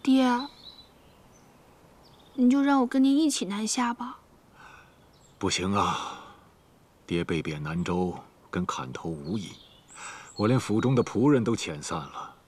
爹，你就让我跟您一起南下吧。 不行啊，爹被贬南州，跟砍头无异。我连府中的仆人都遣散了，